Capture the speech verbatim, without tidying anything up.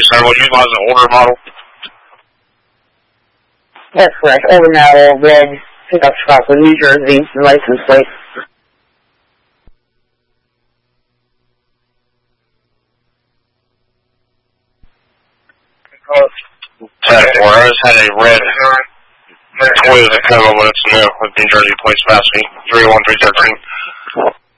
sir. Will you utilize an older model? That's correct. Older model, red pickup truck with New Jersey license plate. ten four. I just had a red Toyota Tacoma, but it's new with New Jersey plates passing. three one three thirteen.